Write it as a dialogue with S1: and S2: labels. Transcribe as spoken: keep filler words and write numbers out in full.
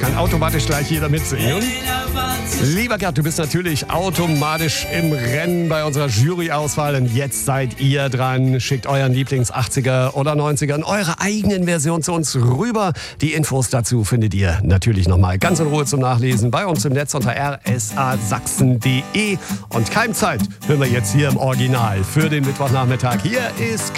S1: kann automatisch gleich jeder mitsingen. Lieber Gerd, du bist natürlich automatisch im Rennen bei unserer Jury-Auswahl. Und jetzt seid ihr dran. Schickt euren Lieblings-achtziger oder neunziger in eurer eigenen Version zu uns rüber. Die Infos dazu findet ihr natürlich nochmal ganz in Ruhe zum Nachlesen bei uns im Netz unter r s a sachsen punkt d e. Und Keimzeit hören wir jetzt hier im Original für den Mittwochnachmittag. Hier ist